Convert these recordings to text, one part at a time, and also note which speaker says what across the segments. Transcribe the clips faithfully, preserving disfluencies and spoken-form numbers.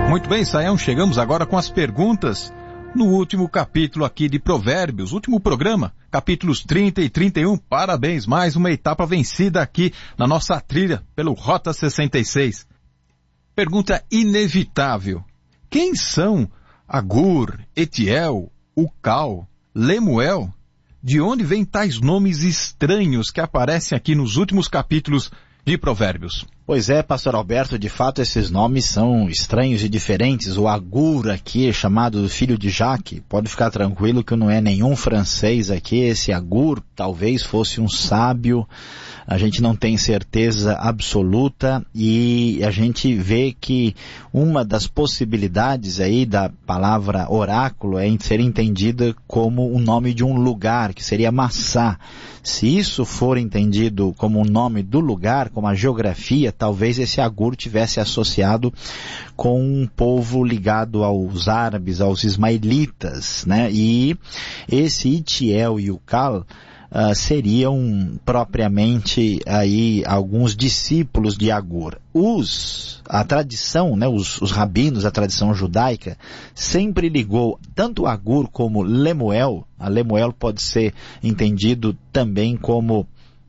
Speaker 1: Muito bem, Sayão, chegamos agora com as perguntas no último capítulo aqui de Provérbios, último programa, capítulos trinta e trinta e um. Parabéns, mais uma etapa vencida aqui na nossa trilha pelo Rota sessenta e seis. Pergunta inevitável. Quem são Agur, Etiel, Ucal, Lemuel? De onde vêm tais nomes estranhos que aparecem aqui nos últimos capítulos de Provérbios?
Speaker 2: Pois é, pastor Alberto, de fato esses nomes são estranhos e diferentes. O Agur aqui, chamado filho de Jaque, pode ficar tranquilo que não é nenhum francês aqui. Esse Agur talvez fosse um sábio, a gente não tem certeza absoluta, e a gente vê que uma das possibilidades aí da palavra oráculo é ser entendida como o nome de um lugar, que seria Massá. Se isso for entendido como o nome do lugar, como a geografia, talvez esse Agur tivesse associado com um povo ligado aos árabes, aos ismaelitas, né? E esse Itiel e Ucal Uh, seriam propriamente aí alguns discípulos de Agur. Os, a tradição, né, os, os rabinos, a tradição judaica, sempre ligou tanto Agur como Lemuel. A Lemuel pode ser entendido também como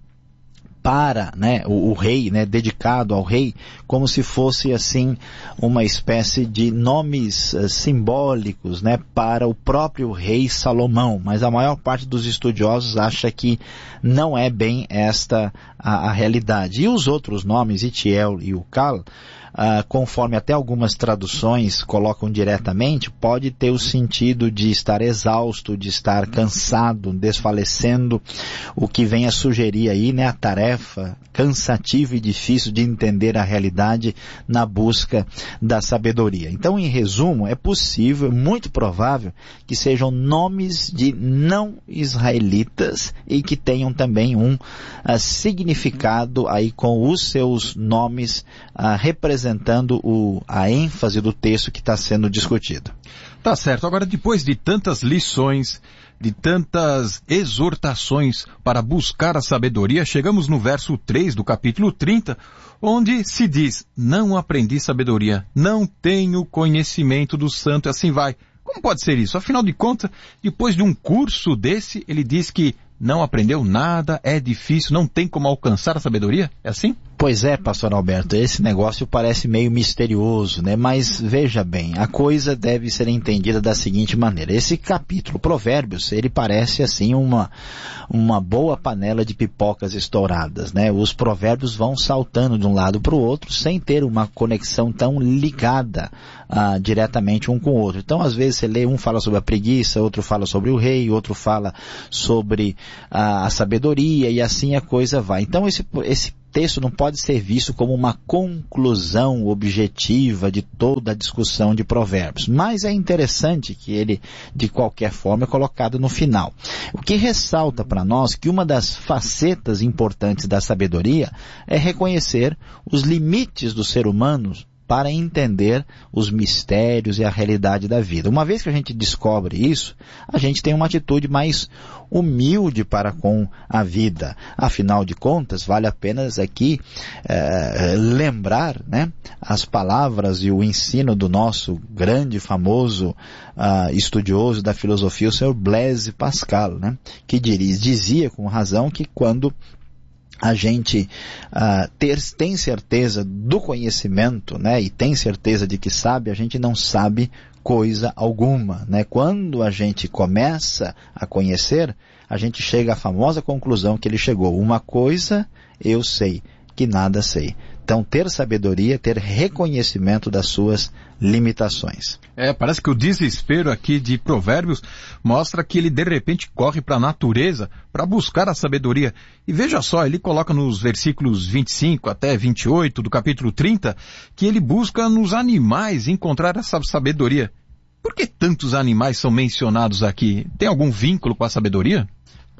Speaker 2: para, né, o, o rei, né, dedicado ao rei, como se fosse assim uma espécie de nomes uh, simbólicos, né, para o próprio rei Salomão. Mas a maior parte dos estudiosos acha que não é bem esta a, a realidade. E os outros nomes, Itiel e Ucal, Uh, conforme até algumas traduções colocam diretamente, pode ter o sentido de estar exausto, de estar cansado, desfalecendo, o que vem a sugerir aí, né, a tarefa cansativa e difícil de entender a realidade na busca da sabedoria. Então, em resumo, é possível, é muito provável que sejam nomes de não israelitas e que tenham também um uh, significado aí com os seus nomes uh, representados, representando o, a ênfase do texto que está sendo discutido.
Speaker 1: Tá certo. Agora, depois de tantas lições, de tantas exortações para buscar a sabedoria, chegamos no verso três do capítulo trinta, onde se diz: não aprendi sabedoria, não tenho conhecimento do santo, e assim vai. Como pode ser isso? Afinal de contas, depois de um curso desse, ele diz que não aprendeu nada, é difícil, não tem como alcançar a sabedoria? É assim?
Speaker 2: Pois é, pastor Alberto, esse negócio parece meio misterioso, né? Mas veja bem, a coisa deve ser entendida da seguinte maneira. Esse capítulo, Provérbios, ele parece assim uma, uma boa panela de pipocas estouradas, né? Os provérbios vão saltando de um lado para o outro sem ter uma conexão tão ligada ah, diretamente um com o outro. Então, às vezes, você lê, um fala sobre a preguiça, outro fala sobre o rei, outro fala sobre ah, a sabedoria, e assim a coisa vai. Então, esse, esse texto não pode ser visto como uma conclusão objetiva de toda a discussão de Provérbios, mas é interessante que ele, de qualquer forma, é colocado no final. O que ressalta para nós que uma das facetas importantes da sabedoria é reconhecer os limites do ser humano para entender os mistérios e a realidade da vida. Uma vez que a gente descobre isso, a gente tem uma atitude mais humilde para com a vida. Afinal de contas, vale a pena aqui é, lembrar, né, as palavras e o ensino do nosso grande, famoso uh, estudioso da filosofia, o senhor Blaise Pascal, né, que diz, dizia com razão que quando a gente uh, ter, tem certeza do conhecimento, né, e tem certeza de que sabe, a gente não sabe coisa alguma, né? Quando a gente começa a conhecer, a gente chega à famosa conclusão que ele chegou: uma coisa eu sei, que nada sei. Então, ter sabedoria, ter reconhecimento das suas limitações.
Speaker 1: É, parece que o desespero aqui de Provérbios mostra que ele de repente corre para a natureza para buscar a sabedoria. E veja só, ele coloca nos versículos vinte e cinco até vinte e oito do capítulo trinta que ele busca nos animais encontrar essa sabedoria. Por que tantos animais são mencionados aqui? Tem algum vínculo com a sabedoria?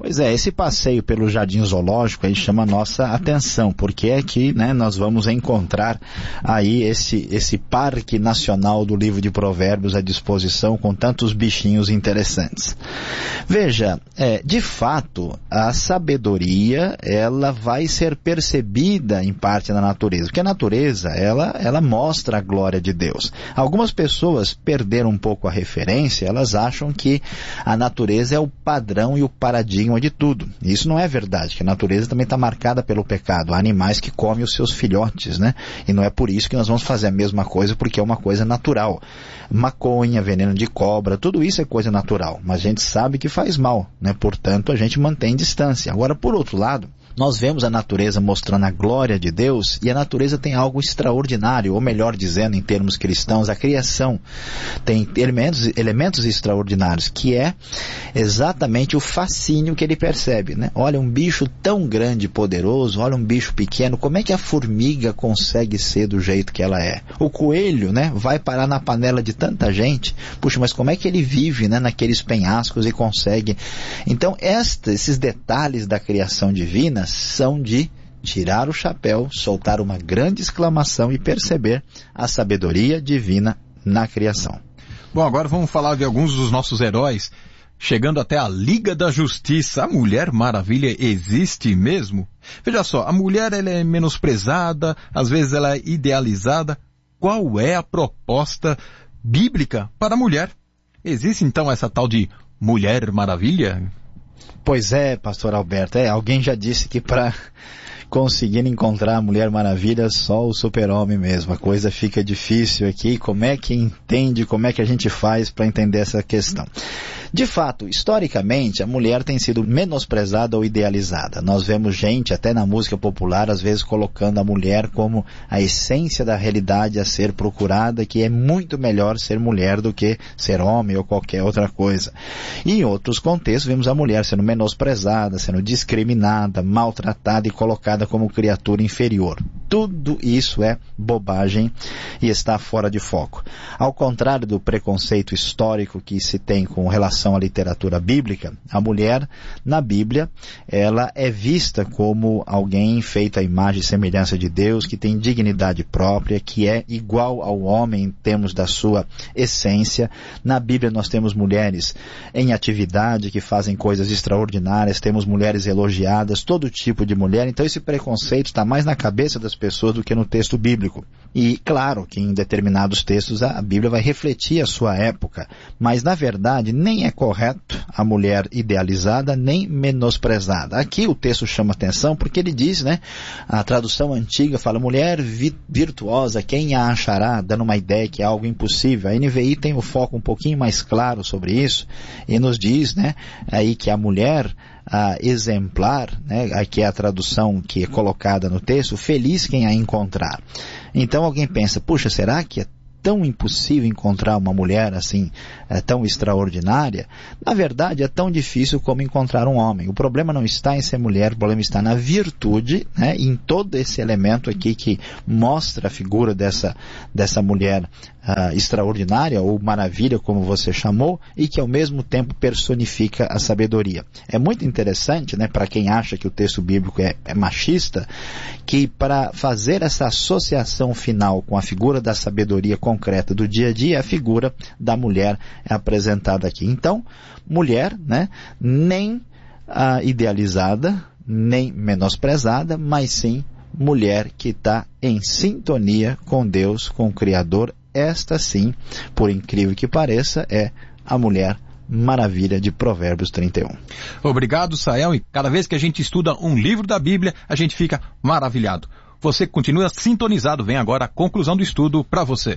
Speaker 2: Pois é, esse passeio pelo Jardim Zoológico aí chama a nossa atenção, porque é que, né, nós vamos encontrar aí esse, esse parque nacional do livro de Provérbios à disposição com tantos bichinhos interessantes. Veja, é, de fato, a sabedoria, ela vai ser percebida em parte na natureza, porque a natureza, ela, ela mostra a glória de Deus. Algumas pessoas perderam um pouco a referência, elas acham que a natureza é o padrão e o paradigma de tudo. Isso não é verdade, que a natureza também está marcada pelo pecado. Há animais que comem os seus filhotes, né? E não é por isso que nós vamos fazer a mesma coisa, porque é uma coisa natural. Maconha, veneno de cobra, tudo isso é coisa natural, mas a gente sabe que faz mal, né? Portanto, a gente mantém distância. Agora, por outro lado, nós vemos a natureza mostrando a glória de Deus, e a natureza tem algo extraordinário, ou melhor dizendo, em termos cristãos, a criação tem elementos, elementos extraordinários, que é exatamente o fascínio que ele percebe, né? Olha, um bicho tão grande e poderoso, olha um bicho pequeno, como é que a formiga consegue ser do jeito que ela é? O coelho, né, vai parar na panela de tanta gente, puxa, mas como é que ele vive, né, naqueles penhascos e consegue? Então, esta, esses detalhes da criação divina são de tirar o chapéu, soltar uma grande exclamação e perceber a sabedoria divina na criação.
Speaker 1: Bom, agora vamos falar de alguns dos nossos heróis, chegando até a Liga da Justiça. A Mulher Maravilha existe mesmo? Veja só, a mulher ela é menosprezada, às vezes ela é idealizada. Qual é a proposta bíblica para a mulher? Existe então essa tal de Mulher Maravilha?
Speaker 2: Pois é, pastor Alberto, é, alguém já disse que para conseguir encontrar a Mulher Maravilha só o super-homem mesmo, a coisa fica difícil aqui. Como é que entende, como é que a gente faz para entender essa questão? De fato, historicamente, a mulher tem sido menosprezada ou idealizada. Nós vemos gente, até na música popular, às vezes colocando a mulher como a essência da realidade a ser procurada, que é muito melhor ser mulher do que ser homem ou qualquer outra coisa. E em outros contextos, vemos a mulher sendo menosprezada, sendo discriminada, maltratada e colocada como criatura inferior. Tudo isso é bobagem e está fora de foco. Ao contrário do preconceito histórico que se tem com relação à literatura bíblica, a mulher, na Bíblia, ela é vista como alguém feito à imagem e semelhança de Deus, que tem dignidade própria, que é igual ao homem em termos da sua essência. Na Bíblia nós temos mulheres em atividade, que fazem coisas extraordinárias, temos mulheres elogiadas, todo tipo de mulher. Então esse preconceito está mais na cabeça das pessoas do que no texto bíblico. E claro que em determinados textos a Bíblia vai refletir a sua época, mas na verdade nem é correto a mulher idealizada nem menosprezada. Aqui o texto chama atenção porque ele diz, né, a tradução antiga fala mulher vi- virtuosa, quem a achará, dando uma ideia que é algo impossível. A N V I tem o foco um pouquinho mais claro sobre isso e nos diz, né, aí que a mulher a exemplar, né, aqui é a tradução que é colocada no texto, feliz quem a encontrar. Então alguém pensa, puxa, será que é tão impossível encontrar uma mulher assim, é, tão extraordinária? Na verdade, é tão difícil como encontrar um homem. O problema não está em ser mulher, o problema está na virtude, né, em todo esse elemento aqui que mostra a figura dessa, dessa mulher uh, extraordinária, ou maravilha, como você chamou, e que ao mesmo tempo personifica a sabedoria. É muito interessante, né, para quem acha que o texto bíblico é, é machista, que para fazer essa associação final com a figura da sabedoria concreta do dia a dia, a figura da mulher é apresentada aqui. Então, mulher, né, nem ah, idealizada, nem menosprezada, mas sim mulher que está em sintonia com Deus, com o Criador. Esta sim, por incrível que pareça, é a Mulher Maravilha de Provérbios trinta e um.
Speaker 1: Obrigado, Sael. E cada vez que a gente estuda um livro da Bíblia, a gente fica maravilhado. Você continua sintonizado. Vem agora a conclusão do estudo para você.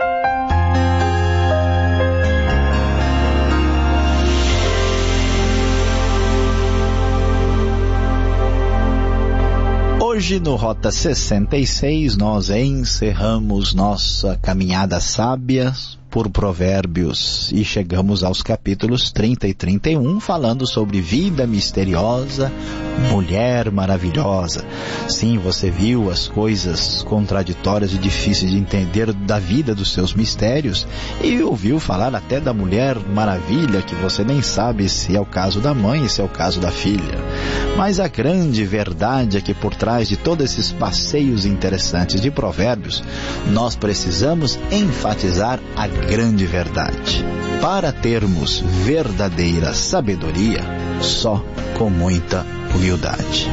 Speaker 2: Hoje no Rota sessenta e seis nós encerramos nossa caminhada sábia por Provérbios e chegamos aos capítulos trinta e trinta e um, falando sobre vida misteriosa, mulher maravilhosa. Sim, você viu as coisas contraditórias e difíceis de entender da vida, dos seus mistérios, e ouviu falar até da Mulher Maravilha, que você nem sabe se é o caso da mãe, se é o caso da filha. Mas a grande verdade é que por trás de todos esses passeios interessantes de Provérbios, nós precisamos enfatizar a grande verdade. Para termos verdadeira sabedoria, só com muita humildade.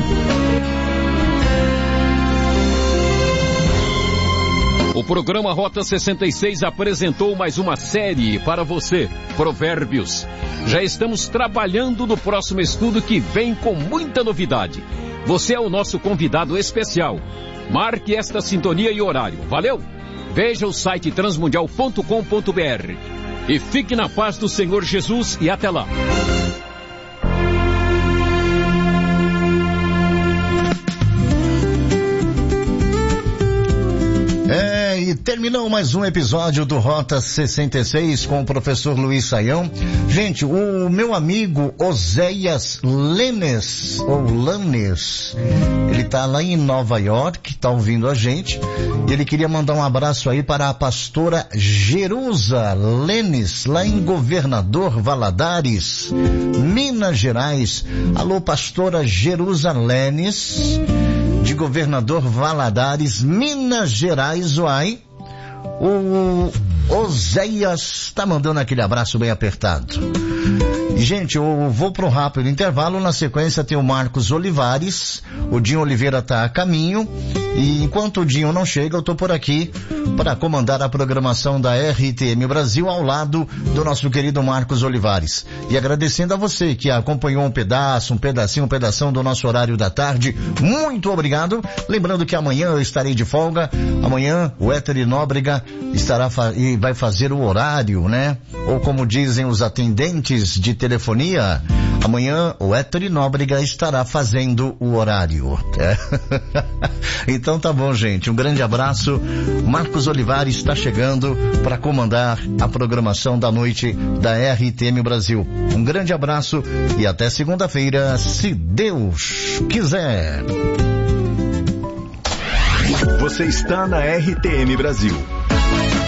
Speaker 3: O programa Rota sessenta e seis apresentou mais uma série para você, Provérbios. Já estamos trabalhando no próximo estudo que vem com muita novidade. Você é o nosso convidado especial. Marque esta sintonia e horário. Valeu? Veja o site transmundial ponto com ponto br. E fique na paz do Senhor Jesus e até lá.
Speaker 4: É, e terminou mais um episódio do Rota sessenta e seis com o professor Luiz Saião. Gente, o meu amigo Oséias Lenes, ou Lanes, ele tá lá em Nova York, tá ouvindo a gente, e ele queria mandar um abraço aí para a pastora Jerusa Lenes, lá em Governador Valadares, Minas Gerais. Alô, pastora Jerusa Lenes, de Governador Valadares, Minas Gerais, uai. O Oséias está mandando aquele abraço bem apertado. E, gente, eu vou para um rápido intervalo. Na sequência tem o Marcos Olivares. O Dinho Oliveira está a caminho. E enquanto o Dinho não chega, eu estou por aqui para comandar a programação da R T M Brasil ao lado do nosso querido Marcos Olivares. E agradecendo a você que acompanhou um pedaço, um pedacinho, um pedação do nosso horário da tarde. Muito obrigado. Lembrando que amanhã eu estarei de folga. Amanhã o Hétero Nóbrega estará fa- e vai fazer o horário, né? Ou como dizem os atendentes de telefonia, amanhã o Hétero Nóbrega estará fazendo o horário. É. Então tá bom, gente. Um grande abraço. Marcos Olivares está chegando para comandar a programação da noite da R T M Brasil. Um grande abraço e até segunda-feira, se Deus quiser.
Speaker 5: Você está na R T M Brasil.